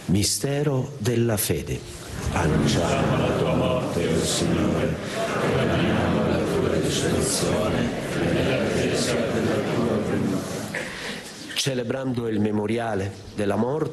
Mistero della fede. Annunciamo la tua morte, o Signore, proclamiamo la tua risurrezione nell'attesa della tua venuta. Celebrando il memoriale della morte